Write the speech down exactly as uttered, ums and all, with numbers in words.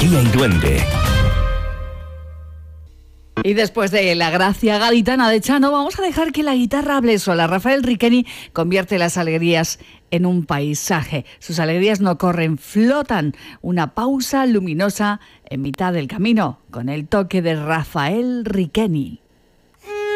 María y Duende. Y después de la gracia gaditana de Chano, vamos a dejar que la guitarra hable sola. Rafael Riqueni convierte las alegrías en un paisaje. Sus alegrías no corren, flotan. Una pausa luminosa en mitad del camino, con el toque de Rafael Riqueni.